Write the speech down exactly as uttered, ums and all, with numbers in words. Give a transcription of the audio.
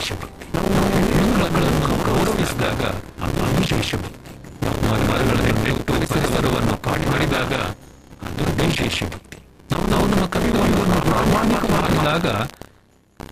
ದೇಶಭಕ್ತಿ. ಹೆಣ್ಣು ಮಕ್ಕಳನ್ನು ಗೌರವಿಸಿದಾಗ ಅದು ದೇಶಭಕ್ತಿ. ಮರಗಳನ್ನು ಪರಿಸರವನ್ನು ಕಾಡಿ ಮಾಡಿದಾಗ ಅದು ದೇಶಭಕ್ತಿ. ನಾವು ನಾವು ನಮ್ಮ ಕರ್ತವ್ಯವನ್ನು ಪ್ರಾಮಾಣಿಕವಾಗಿದ್ದಾಗ